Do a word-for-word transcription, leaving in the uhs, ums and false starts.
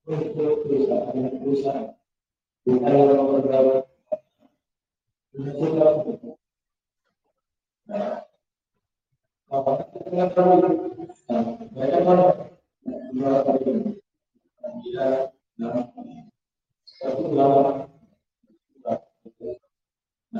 untuk perusahaan-perusahaan bukan yang bergawat sudah. Nah, apa kita tahu? Mereka mana? Mereka tidak. Satu lama